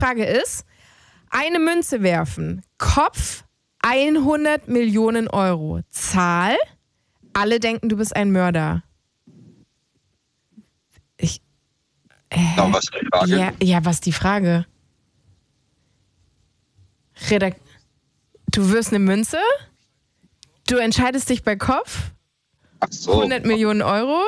Frage ist, eine Münze werfen, Kopf 100 Millionen Euro, Zahl, alle denken, du bist ein Mörder. Was ist die Frage? Ja, was ist die Frage? Du wirst eine Münze, du entscheidest dich bei Kopf, 100 Millionen Euro,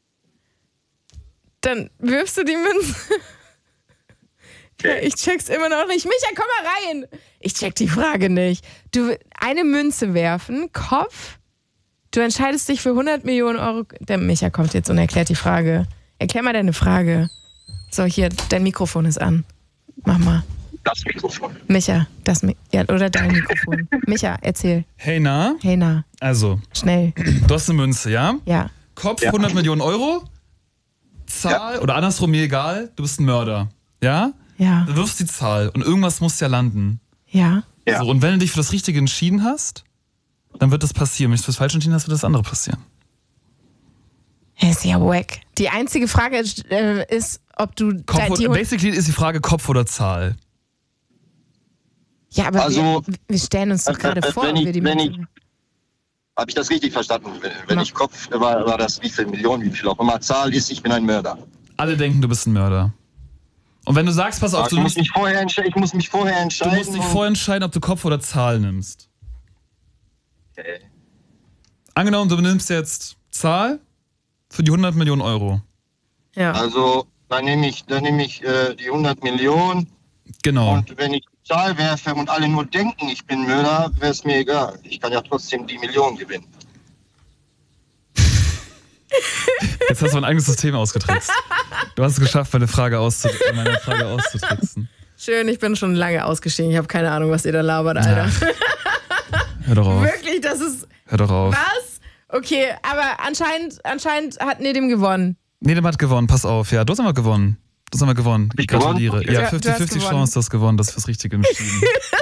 dann wirfst du die Münze. Okay. Ich check's immer noch nicht. Micha, komm mal rein. Ich check die Frage nicht. Du eine Münze werfen, Kopf, du entscheidest dich für 100 Millionen Euro. Der Micha kommt jetzt und erklärt die Frage. Erklär mal deine Frage. So, hier, dein Mikrofon ist an. Mach mal. Das Mikrofon. Micha, oder dein Mikrofon. Micha, erzähl. Hey, na? Hey, na. Also. Schnell. Du hast eine Münze, ja? Ja. Kopf 100 Millionen Euro. Zahl, oder andersrum, mir egal, du bist ein Mörder. Ja? Ja. Du wirfst die Zahl und irgendwas muss ja landen. Ja. So, und wenn du dich für das Richtige entschieden hast, dann wird das passieren. Wenn du dich für das Falsche entschieden hast, wird das andere passieren. Ist ja wack. Die einzige Frage ist, ob du... Basically ist die Frage Kopf oder Zahl. Ja, aber wir stellen uns doch gerade vor, habe ich das richtig verstanden? Wenn ich Kopf, war das wie viel Millionen, wie viel auch immer. Zahl ist, ich bin ein Mörder. Alle denken, du bist ein Mörder. Und wenn du sagst, pass auf, ich muss mich vorher entscheiden. Du musst dich vorher entscheiden, ob du Kopf oder Zahl nimmst. Okay. Angenommen, du nimmst jetzt Zahl für die 100 Millionen Euro. Ja. Also, dann nehme ich die 100 Millionen. Genau. Und wenn ich die Zahl werfe und alle nur denken, ich bin Mörder, wäre es mir egal. Ich kann ja trotzdem die Million gewinnen. Jetzt hast du ein eigenes System ausgetrickst. Du hast es geschafft, meine Frage auszutricksen. Schön, ich bin schon lange ausgestiegen. Ich habe keine Ahnung, was ihr da labert, Alter. Ja. Hör doch auf. Wirklich, das ist... Hör doch auf. Was? Okay, aber anscheinend hat Nedim gewonnen. Nedim hat gewonnen, pass auf. Ja, du hast einmal gewonnen. Ich gratuliere. Okay. Ja, 50-50 Chance, du hast gewonnen. Das ist fürs Richtige entschieden.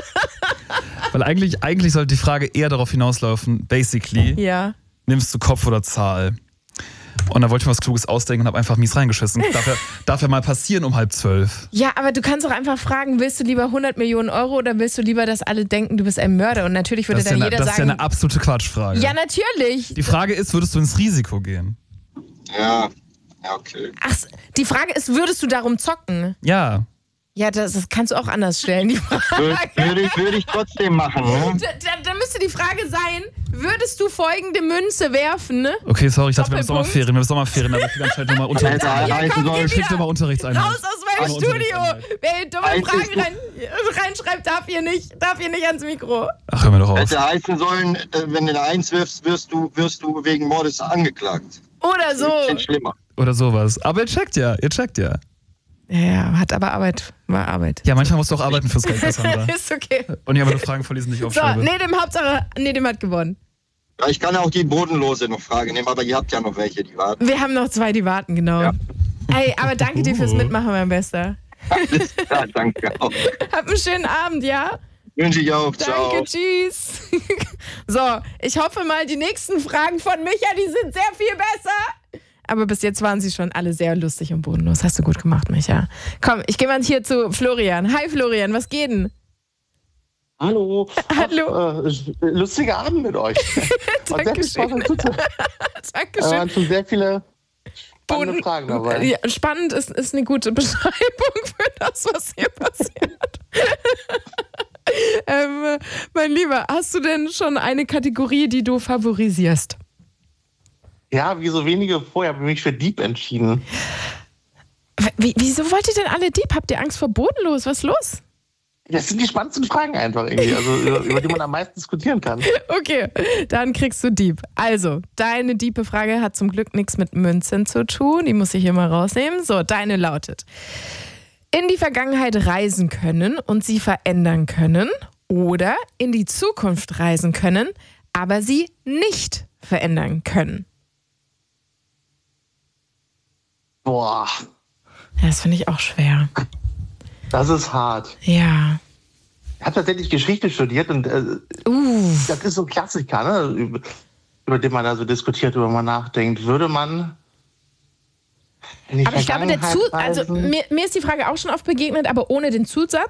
Weil eigentlich sollte die Frage eher darauf hinauslaufen, basically, nimmst du Kopf oder Zahl? Und da wollte ich mir was Kluges ausdenken und habe einfach mies reingeschissen. Darf ja mal passieren um 11:30. Ja, aber du kannst doch einfach fragen, willst du lieber 100 Millionen Euro oder willst du lieber, dass alle denken, du bist ein Mörder? Und natürlich würde dann jeder sagen... Das ist ja eine absolute Quatschfrage. Ja, natürlich. Die Frage ist, würdest du ins Risiko gehen? Ja, okay. Ach, die Frage ist, würdest du darum zocken? Ja. Ja, das kannst du auch anders stellen, die Frage. Würde ich trotzdem machen, ne? Da müsste die Frage sein, würdest du folgende Münze werfen, ne? Okay, sorry, ich dachte, wir haben Sommerferien, aber ich will anscheinend nochmal Unterrichtseinheit. Raus aus meinem Studio! Wer dumme Fragen reinschreibt, darf hier nicht ans Mikro. Ach, hör mir doch auf. Hätte heißen sollen, wenn du eine 1 wirfst, wirst du wegen Mordes angeklagt. Oder so. Das ist schlimmer. Oder sowas. Aber ihr checkt ja. Ja, hat aber Arbeit. War Arbeit. Ja, manchmal musst du auch arbeiten fürs Geld, Cassandra. Ist okay. Und ich habe Fragen vorlesen, nicht aufschreibe. So, Hauptsache, Nedim hat gewonnen. Ja, ich kann ja auch die bodenlose noch Frage nehmen, aber ihr habt ja noch welche, die warten. Wir haben noch 2, die warten, genau. Ja. Ey, aber danke dir fürs Mitmachen, mein Bester. Alles klar, danke auch. Hab einen schönen Abend, ja? Wünsche ich auch. Ciao. Danke, tschüss. So, ich hoffe mal, die nächsten Fragen von Micha, die sind sehr viel besser. Aber bis jetzt waren sie schon alle sehr lustig und bodenlos. Hast du gut gemacht, Micha. Komm, ich gehe mal hier zu Florian. Hi Florian, was geht denn? Hallo. Hallo. Lustiger Abend mit euch. Dankeschön. Da waren schon sehr viele spannende Fragen dabei. Ja, spannend ist eine gute Beschreibung für das, was hier passiert. Mein Lieber, hast du denn schon eine Kategorie, die du favorisierst? Ja, wie so wenige vorher habe ich mich für Dieb entschieden. Wieso wollt ihr denn alle Dieb? Habt ihr Angst vor bodenlos? Was ist los? Das sind die spannendsten Fragen einfach irgendwie, also über die man am meisten diskutieren kann. Okay, dann kriegst du Dieb. Also, deine Diebe-Frage hat zum Glück nichts mit Münzen zu tun. Die muss ich hier mal rausnehmen. So, deine lautet: In die Vergangenheit reisen können und sie verändern können oder in die Zukunft reisen können, aber sie nicht verändern können. Boah. Ja, das finde ich auch schwer. Das ist hart. Ja. Ich habe tatsächlich Geschichte studiert und das ist so ein Klassiker, ne? Über den man da so diskutiert, über man nachdenkt. Würde man... Aber ich glaube, mir ist die Frage auch schon oft begegnet, aber ohne den Zusatz.